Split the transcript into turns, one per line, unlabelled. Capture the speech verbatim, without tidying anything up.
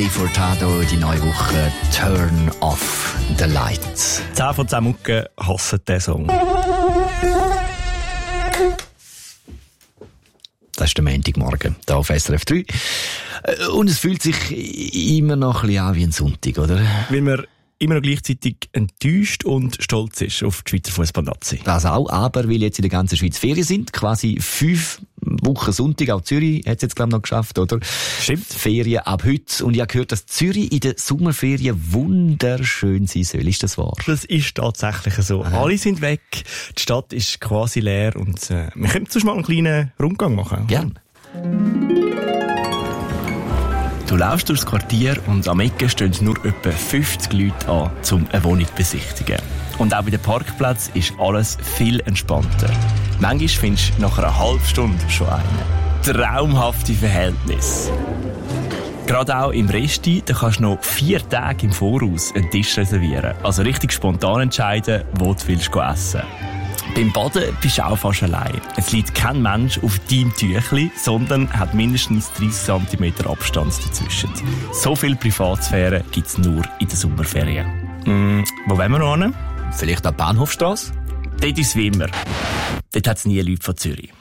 Furtado, die neue Woche Turn Off the Lights.
zehn von zehn Mucken hassen diesen Song.
Das ist der Montagmorgen, hier auf S R F drei. Und es fühlt sich immer noch ein bisschen an wie ein Sonntag, oder?
Weil man immer noch gleichzeitig enttäuscht und stolz ist auf die Schweizer Fußballnazi.
Das auch, aber weil jetzt in der ganzen Schweiz Ferien sind, quasi fünf Wochen Sonntag, auch Zürich hat es jetzt glaube ich noch geschafft, oder?
Stimmt.
Ferien ab heute. Und ich habe gehört, dass Zürich in den Sommerferien wunderschön sein soll. Ist das wahr?
Das ist tatsächlich so. Aha. Alle sind weg, die Stadt ist quasi leer und äh, wir können zuerst mal einen kleinen Rundgang machen.
Gerne.
Du läufst durchs Quartier und am Ecke stehen nur etwa fünfzig Leute an, um eine Wohnung zu besichtigen. Und auch bei den Parkplätzen ist alles viel entspannter. Manchmal findest du nach einer halben Stunde schon einen. Traumhafte Verhältnisse. Gerade auch im Resti, da kannst du noch vier Tage im Voraus einen Tisch reservieren. Also richtig spontan entscheiden, wo du willst essen. Beim Baden bist du auch fast allein. Es liegt kein Mensch auf deinem Tüchli, sondern hat mindestens dreißig Zentimeter Abstand dazwischen. So viel Privatsphäre gibt es nur in den Sommerferien. Mm, wo wollen wir noch hin?
Vielleicht an die Bahnhofstrasse?
Dort ist es wie immer. Dort hat es nie Leute von Zürich.